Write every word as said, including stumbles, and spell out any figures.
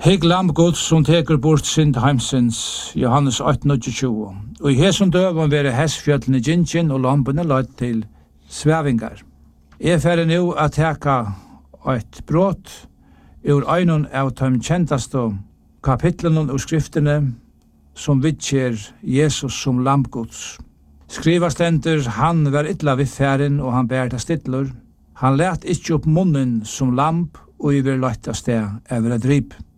Hegg lamb Guds som teker bort synd heimsins, Johannes åtte tjue. Og i hesson døven være hesfjöllene gintjen og lampene lagt til svevingar. Jeg færre nu at teka eit brot ur einon av de kjentaste kapitlene og skriftene som vittjer Jesus som lamb Guds. Skriva stender, han var ytla vid færen og han bærta stidlur. Han let ikkje opp munnen som lamp og i vil lagt av sted over et drip.